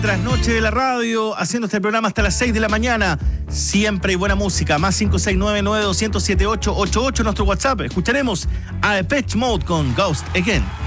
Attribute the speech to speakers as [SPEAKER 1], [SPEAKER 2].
[SPEAKER 1] Trasnoche de la radio, haciendo este programa hasta las 6 de la mañana. Siempre hay buena música. Más 569-9207-888 nuestro WhatsApp. Escucharemos a Depeche Mode con Ghost Again.